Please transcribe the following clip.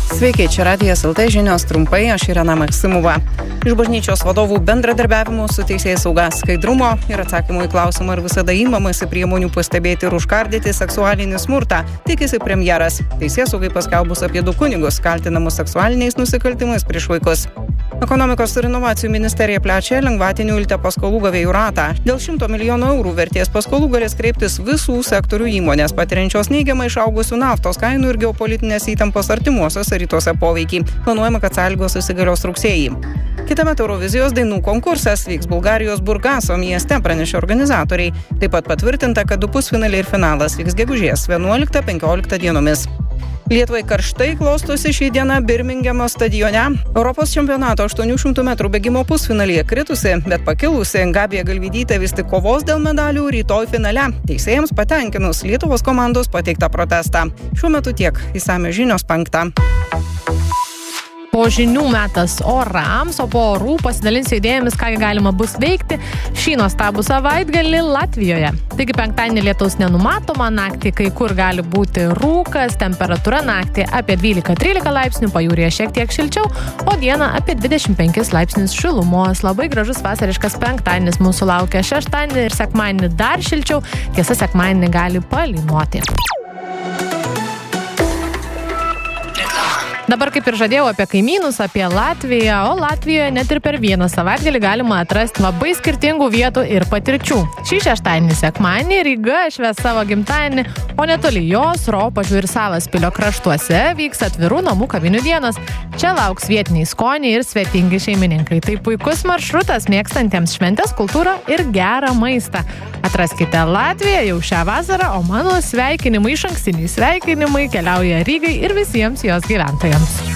Sveiki, čia Radijas LT žinios trumpai, aš Irena Maksimova. Iš bažnyčios vadovų bendradarbiavimo su teisėjais sauga, skaidrumo ir atsakymų į klausimą, ar visada įmamasi priemonių pastebėti ir užkardyti seksualinį smurtą, tikisi premjeras. Teisėjai saugai paskelbus apie 2 kunigus, kaltinamus seksualiniais nusikaltimais prieš vaikus. Ekonomikos ir inovacijų ministerija plečia lengvatinių ilte paskolų gavėjų ratą. Dėl 100 milijonų eurų vertės paskolų galės kreiptis visų sektorių įmonės, patiriančios neigiamai išaugusių naftos kainų ir geopolitinės įtampos artimuosiuose rytuose poveikį. Planuojama, kad sąlygos įsigalios rugsėjį. Kitąmet Eurovizijos dainų konkursas vyks Bulgarijos Burgaso mieste, pranešė organizatoriai. Taip pat patvirtinta, kad 2 pusfinaliai ir finalas vyks gegužės 11-15 dienomis. Lietuvai karštai klostosi šį dieną Birmingemo stadione. Europos čempionato 800 metrų bėgimo pusfinalyje kritusi, bet pakilusi Gabija Galvydytė vis tik kovos dėl medalių rytoj finale. Teisėjams patenkinus Lietuvos komandos pateiktą protestą. Šiuo metu tiek. Išsamios žinios 5. Po žinių metas orams, o po orų pasidalinsiu idėjomis, ką galima bus veikti šį nuostabų savaitgalį Latvijoje. Taigi penktadienį lietaus nenumatoma, naktį kai kur gali būti rūkas, temperatūra naktį apie 12-13 laipsnių, pajūryje šiek tiek šilčiau, o dieną apie 25 laipsnius šilumos. Labai gražus vasariškas penktadienis mūsų laukia, šeštadienį ir sekmadienį dar šilčiau, tiesa sekmadienį gali palynoti. Dabar kaip ir žadėjau apie kaimynus, apie Latviją, o Latvijoje net ir per vieną savaitgalį galima atrasti labai skirtingų vietų ir patirčių. Šį šeštadienį sekmadienį Ryga švęs savo gimtadienį, o netoli jos Ropažų ir Salaspilio kraštuose vyks atvirų namų kavinių dienos. Čia lauks vietiniai skoniai ir svetingi šeimininkai. Tai puikus maršrutas mėgstantiems šventės kultūrą ir gerą maistą. Atraskite Latviją jau šią vasarą, o mano sveikinimai, išankstiniai sveikinimai keliauja Rygai ir visiems jos gyventojams.